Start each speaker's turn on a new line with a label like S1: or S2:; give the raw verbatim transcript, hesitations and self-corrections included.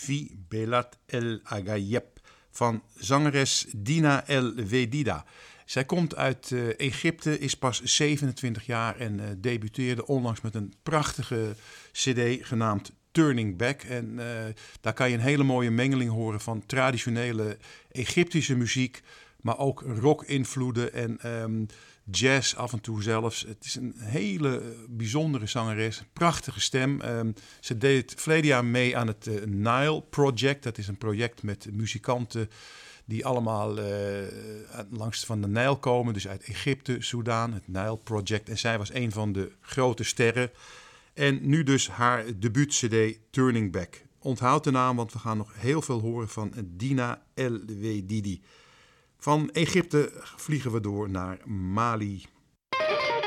S1: Fi Belat El Agayeb van zangeres Dina El Wedida. Zij komt uit uh, Egypte, is pas zevenentwintig jaar en uh, debuteerde onlangs met een prachtige cd genaamd Turning Back. En uh, daar kan je een hele mooie mengeling horen van traditionele Egyptische muziek, maar ook rock-invloeden en um, jazz af en toe zelfs. Het is een hele bijzondere zangeres, een prachtige stem. Um, ze deed het verleden jaar mee aan het uh, Nile Project. Dat is een project met muzikanten die allemaal uh, langs van de Nijl komen. Dus uit Egypte, Soudaan, het Nile Project. En zij was een van de grote sterren. En nu dus haar debuut-cd Turning Back. Onthoud de naam, want we gaan nog heel veel horen van Dina El Wedidi. Van Egypte vliegen we door naar Mali.